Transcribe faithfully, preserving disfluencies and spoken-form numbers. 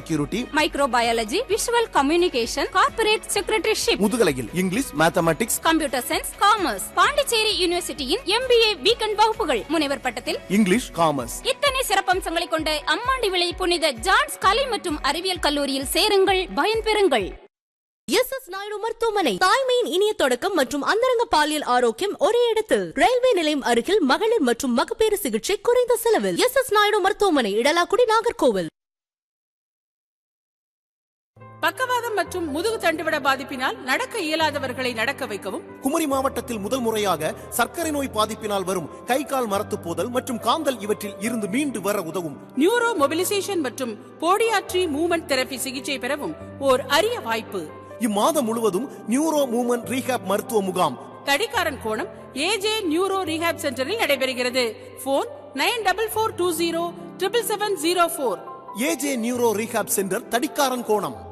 Security, microbiology, visual communication, corporate secretaryship, முதுகலையில் English, mathematics, computer science, commerce. Pondicherry யூனிவர்சிட்டியின் MBA weekend வகுப்புகள், முனைவர் பட்டத்தில் English, commerce. இத்தனை சிறப்பம்சங்களை கொண்ட அம்மாண்டிவிளை புனித ஜான்ஸ் கலை மற்றும் அறிவியல் கல்லூரியில் சேருங்கள், பயன்பெறுங்கள். எஸ் எஸ் நாயுடு மருத்துவமனை, தாய்மையின் இனிய தொடக்கம் மற்றும் அந்தரங்க பாலியல் ஆரோக்கியம் ஒரே இடத்தில். ரயில்வே நிலையம் அருகில் மகளிர் மற்றும் மகப்பேறு சிகிச்சை குறைந்த செலவில். எஸ் எஸ் நாயுடு மருத்துவமனை, இடலாக்குடி, நாகர்கோவில். பக்கவாதம் மற்றும் முதுகு தண்டுவிட பாதிப்பினால் நடக்க இயலாதவர்களை நடக்க வைக்கவும், குமரி மாவட்டத்தில் முதல் முறையாக சர்க்கரை நோய் பாதிப்பினால் வரும் கை கால் மரத்து போதல் மற்றும் காந்தல் இவற்றில் இருந்து மீண்டு வர உதவும். நியூரோ மொபிலைசேஷன் மற்றும் போடியாட்ரி மூவ்மெண்ட் தெரபி சிகிச்சை பெறவும் ஓர் அரிய வாய்ப்பு. இம்மாதம் முழுவதும் நியூரோ மூவ்மெண்ட் ரீஹாப் மருத்துவ முகாம் தடிக்காரன் கோணம் ஏஜே நியூரோ ரீஹாப் சென்டரில் நடைபெறுகிறது. Phone nine double four two zero triple seven zero four. AJ neuro rehab centre, தடிக்காரன் கோணம்.